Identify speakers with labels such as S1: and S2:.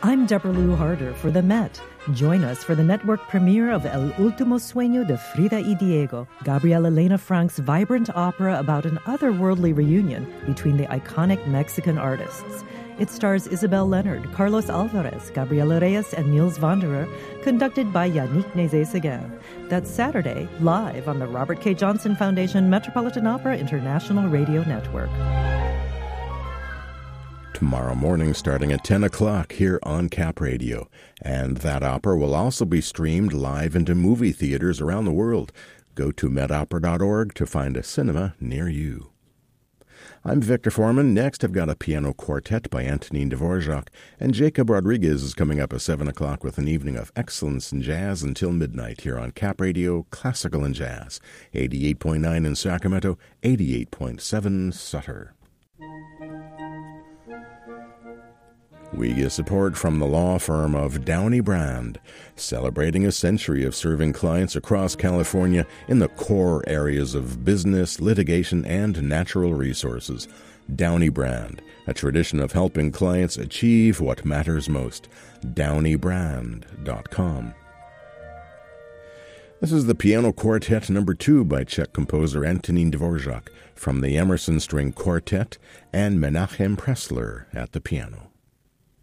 S1: I'm Deborah Lou Harder for the Met. Join us for the network premiere of El Último Sueño de Frida y Diego, Gabriel Elena Frank's vibrant opera about an otherworldly reunion between the iconic Mexican artists. It stars Isabel Leonard, Carlos Alvarez, Gabriela Reyes, and Niels Wanderer, conducted by Yannick Nézet-Séguin. That's Saturday, live on the Robert K. Johnson Foundation Metropolitan Opera International Radio Network.
S2: Tomorrow morning starting at 10 o'clock here on Cap Radio. And that opera will also be streamed live into movie theaters around the world. Go to medopera.org to find a cinema near you. I'm Victor Foreman. Next, I've got a piano quartet by Antonin Dvorak, and Jacob Rodriguez is coming up at 7 o'clock with an evening of excellence in jazz until midnight here on Cap Radio, Classical and Jazz, 88.9 in Sacramento, 88.7 Sutter. We get support from the law firm of Downey Brand, celebrating a century of serving clients across California in the core areas of business, litigation, and natural resources. Downey Brand, a tradition of helping clients achieve what matters most. DowneyBrand.com. This is the Piano Quartet No. 2 by Czech composer Antonin Dvorak from the Emerson String Quartet and Menachem Pressler at the piano.